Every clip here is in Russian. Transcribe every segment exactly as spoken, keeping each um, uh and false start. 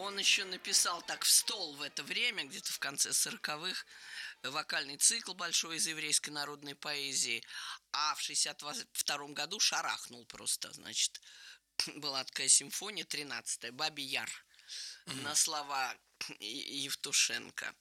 он еще написал так в стол в это время, где-то в конце сороковых, вокальный цикл большой из еврейской народной поэзии, а в шестьдесят втором году шарахнул просто, значит, была такая симфония тринадцатая «Бабий Яр» mm-hmm. на слова Евтушенко.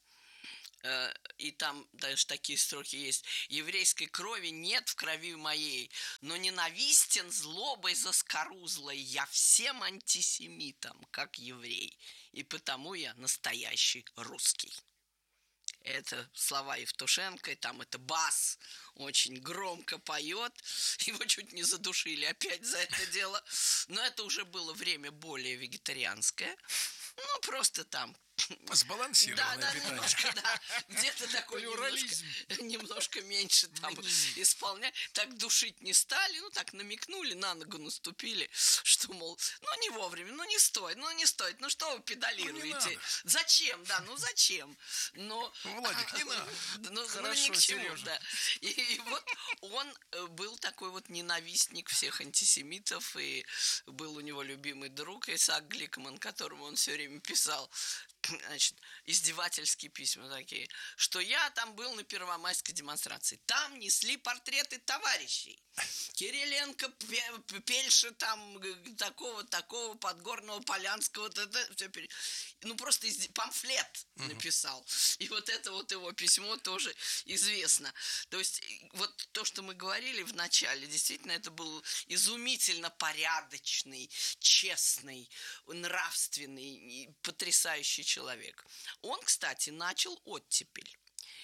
И там даже такие строки есть: «Еврейской крови нет в крови моей, но ненавистен злобой заскорузлой я всем антисемитам, как еврей, и потому я настоящий русский». Это слова Евтушенко, и там это бас очень громко поет. Его чуть не задушили опять за это дело. Но это уже было время более вегетарианское. Ну, просто там сбалансированное да, да, питание. Немножко, да, где-то такой немножко, немножко меньше там исполнять. Так душить не стали, ну так намекнули, на ногу наступили, что, мол, ну не вовремя, ну не стоит, ну не стоит, ну что вы педалируете? Ну, зачем, да, ну зачем? Но, Владик, не надо. Ну, хорошо, ну, ни к чему, Сережа. Да. И, и вот он был такой вот ненавистник всех антисемитов, и был у него любимый друг Исаак Гликман, которому он все время писал, значит, издевательские письма такие, что я там был на первомайской демонстрации. Там несли портреты товарищей. Кириленко, Пельша, там такого, такого, Подгорного, Полянского, все, ну просто памфлет написал. И вот это вот его письмо тоже известно. То есть вот то, что мы говорили в начале, действительно, это был изумительно порядочный, честный, нравственный, потрясающий человек. Он, кстати, начал оттепель.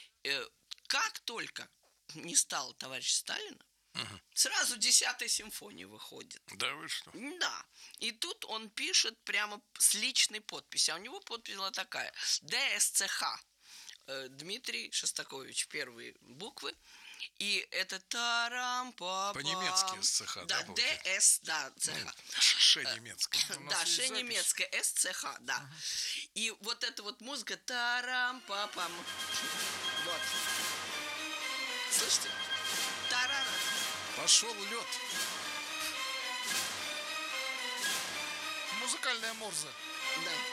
Как только не стало товарища Сталина, угу. сразу десятая симфония выходит. Да вы что? Да. И тут он пишет прямо с личной подписью. А у него подпись была такая: ДСЦХ. Дмитрий Шостакович, первые буквы. И это тарам па по-немецки СЦХ, да? Да, ДС, да, ЦХ. Ш немецкая. Да, Ш немецкая, СЦХ, да. Uh-huh. И вот эта вот музыка тарам па пам. Вот. Слышите? Тарарам. Пошел лед. Музыкальная морза. Да.